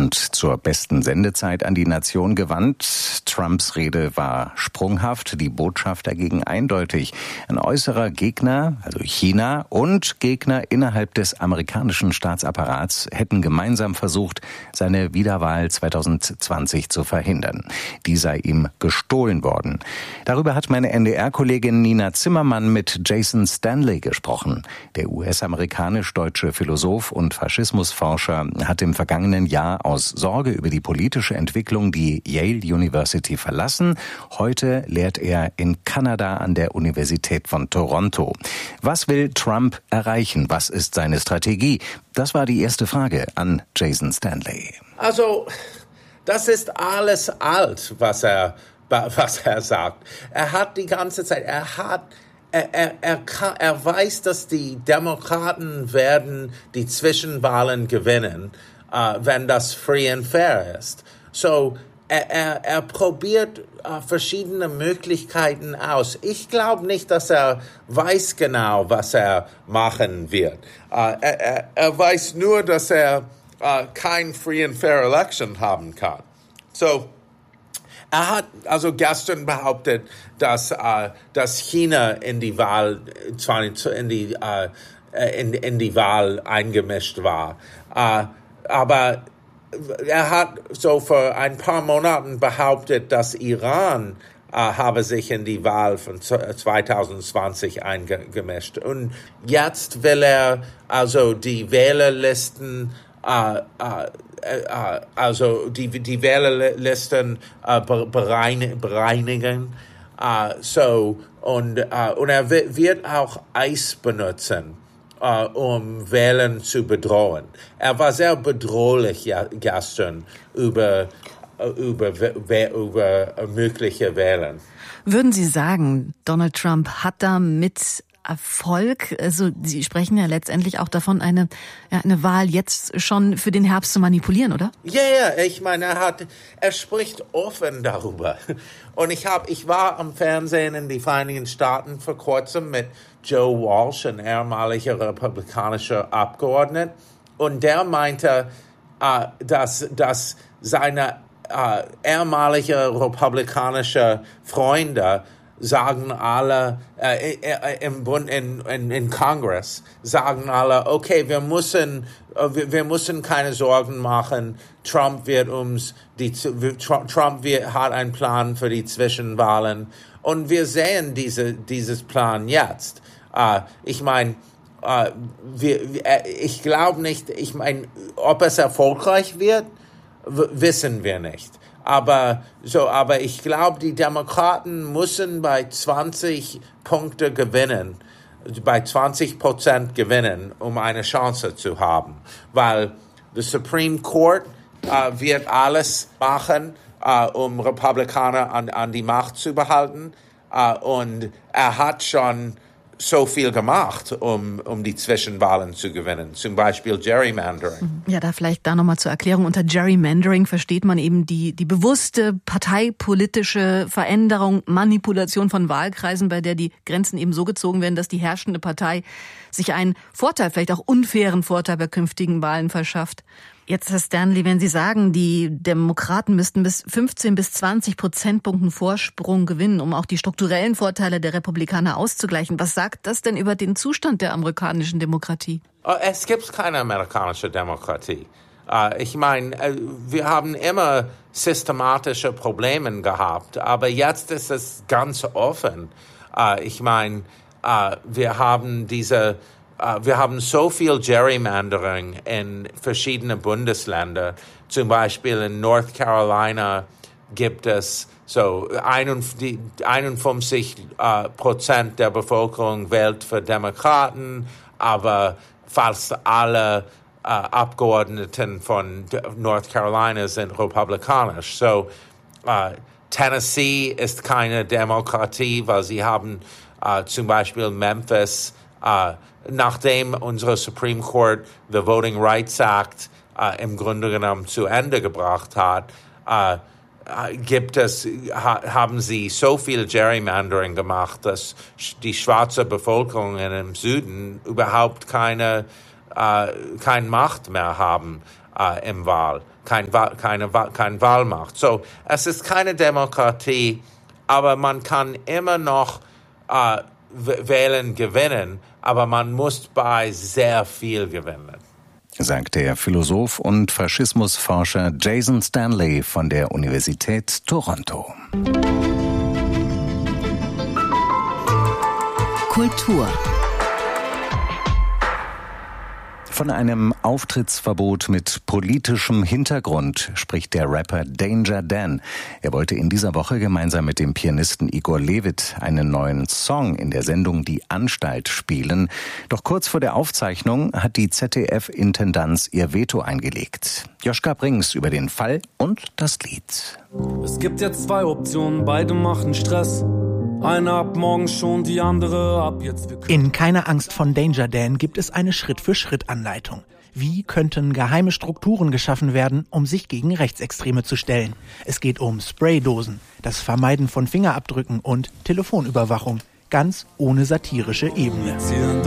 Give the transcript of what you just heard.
und zur besten Sendezeit an die Nation gewandt. Trumps Rede war sprunghaft, die Botschaft dagegen eindeutig. Ein äußerer Gegner, also China, und Gegner innerhalb des amerikanischen Staatsapparats hätten gemeinsam versucht, seine Wiederwahl 2020 zu verhindern. Die sei ihm gestohlen worden. Darüber hat meine NDR-Kollegin Nina Zimmermann mit Jason Stanley gesprochen. Der US-amerikanisch-deutsche Philosoph und Faschismusforscher hat im vergangenen Jahr aus Sorge über die politische Entwicklung die Yale University verlassen. Heute lehrt er in Kanada an der Universität von Toronto. Was will Trump erreichen? Was ist seine Strategie? Das war die erste Frage an Jason Stanley. Also, das ist alles alt, was er sagt. Er hat die ganze Zeit, er weiß, dass die Demokraten werden die Zwischenwahlen gewinnen, wenn das free and fair ist. So, er probiert verschiedene Möglichkeiten aus. Ich glaube nicht, dass er weiß genau, was er machen wird. Er weiß nur, dass er kein free and fair election haben kann. So, er hat also gestern behauptet, dass China in die Wahl eingemischt war. Aber er hat so vor ein paar Monaten behauptet, dass Iran habe sich in die Wahl von 2020 eingemischt. Und jetzt will er also die Wählerlisten die Wählerlisten bereinigen. Und er wird auch Eis benutzen, um Wählen zu bedrohen. Er war sehr bedrohlich gestern über mögliche Wählen. Würden Sie sagen, Donald Trump hat da mit Erfolg, also Sie sprechen ja letztendlich auch davon, eine Wahl jetzt schon für den Herbst zu manipulieren, oder? Ja, ich meine, er spricht offen darüber. Und ich war am Fernsehen in die Vereinigten Staaten vor kurzem mit Joe Walsh, ein ehemaliger republikanischer Abgeordneter, und der meinte, dass seine ehemalige republikanische Freunde sagen alle im Bund, in Congress, sagen alle, okay, wir müssen keine Sorgen machen. Trump hat einen Plan für die Zwischenwahlen, und wir sehen dieses Plan jetzt. Ich meine, ich glaube nicht. Ich meine, ob es erfolgreich wird, wissen wir nicht. Aber ich glaube, die Demokraten müssen bei 20% gewinnen, um eine Chance zu haben. Weil the Supreme Court wird alles machen, um Republikaner an die Macht zu behalten. Und er hat schon so viel gemacht, um die Zwischenwahlen zu gewinnen. Zum Beispiel Gerrymandering. Ja, vielleicht nochmal zur Erklärung. Unter Gerrymandering versteht man eben die bewusste parteipolitische Veränderung, Manipulation von Wahlkreisen, bei der die Grenzen eben so gezogen werden, dass die herrschende Partei sich einen Vorteil, vielleicht auch unfairen Vorteil bei künftigen Wahlen verschafft. Jetzt, Herr Stanley, wenn Sie sagen, die Demokraten müssten bis 15 bis 20 Prozentpunkten Vorsprung gewinnen, um auch die strukturellen Vorteile der Republikaner auszugleichen, was sagt das denn über den Zustand der amerikanischen Demokratie? Es gibt keine amerikanische Demokratie. Ich meine, wir haben immer systematische Probleme gehabt, aber jetzt ist es ganz offen. Ich meine, wir haben so viel Gerrymandering in verschiedenen Bundesländern. Zum Beispiel in North Carolina gibt es 51% der Bevölkerung wählt für Demokraten, aber fast alle Abgeordneten von North Carolina sind republikanisch. So, Tennessee ist keine Demokratie, weil sie haben zum Beispiel Memphis, nachdem unsere Supreme Court the Voting Rights Act im Grunde genommen zu Ende gebracht hat, haben sie so viel Gerrymandering gemacht, dass die schwarze Bevölkerung im Süden überhaupt keine Macht mehr haben. im Wahl, keine Wahlmacht. So, es ist keine Demokratie, aber man kann immer noch Wählen gewinnen, aber man muss bei sehr viel gewinnen. Sagt der Philosoph und Faschismusforscher Jason Stanley von der Universität Toronto. Kultur. Von einem Auftrittsverbot mit politischem Hintergrund spricht der Rapper Danger Dan. Er wollte in dieser Woche gemeinsam mit dem Pianisten Igor Levit einen neuen Song in der Sendung Die Anstalt spielen. Doch kurz vor der Aufzeichnung hat die ZDF-Intendanz ihr Veto eingelegt. Joschka Brings über den Fall und das Lied. Es gibt jetzt 2 Optionen, beide machen Stress. Eine ab morgen schon, die andere ab jetzt. In Keine Angst von Danger Dan gibt es eine Schritt-für-Schritt-Anleitung. Wie könnten geheime Strukturen geschaffen werden, um sich gegen Rechtsextreme zu stellen? Es geht um Spraydosen, das Vermeiden von Fingerabdrücken und Telefonüberwachung, ganz ohne satirische Ebene.